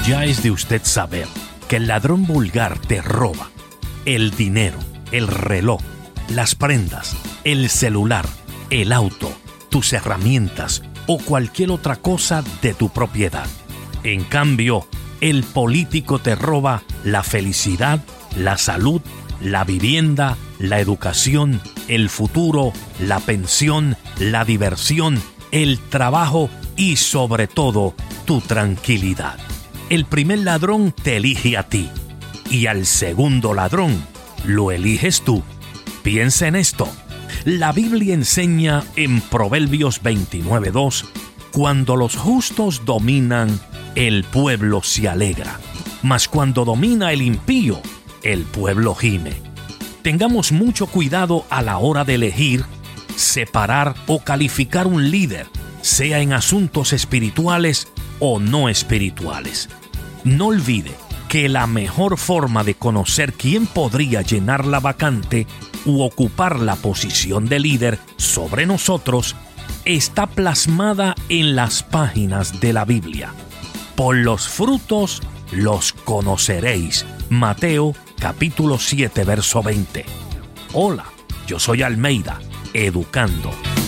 Ya es de usted saber que el ladrón vulgar te roba el dinero, el reloj, las prendas, el celular, el auto, tus herramientas o cualquier otra cosa de tu propiedad. En cambio, el político te roba la felicidad, la salud, la vivienda, la educación, el futuro, la pensión, la diversión, el trabajo y sobre todo tu tranquilidad. El primer ladrón te elige a ti y al segundo ladrón lo eliges tú. Piensa en esto. La Biblia enseña en Proverbios 29:2: cuando los justos dominan, el pueblo se alegra, mas cuando domina el impío, el pueblo gime. Tengamos mucho cuidado a la hora de elegir, separar o calificar un líder, sea en asuntos espirituales o no espirituales. No olvide que la mejor forma de conocer quién podría llenar la vacante u ocupar la posición de líder sobre nosotros está plasmada en las páginas de la Biblia. Por los frutos los conoceréis. Mateo capítulo 7, verso 20. Hola, yo soy Almeida, educando.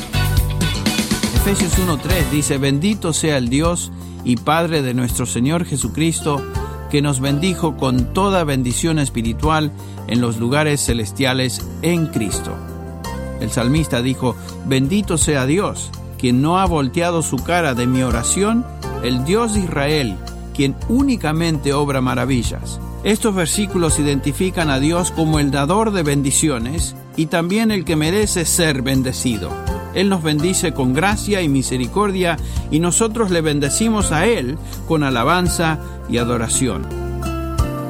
Efesios 1:3 dice: bendito sea el Dios y Padre de nuestro Señor Jesucristo, que nos bendijo con toda bendición espiritual en los lugares celestiales en Cristo. El salmista dijo: bendito sea Dios, quien no ha volteado su cara de mi oración, el Dios de Israel, quien únicamente obra maravillas. Estos versículos identifican a Dios como el dador de bendiciones y también el que merece ser bendecido. Él nos bendice con gracia y misericordia y nosotros le bendecimos a Él con alabanza y adoración.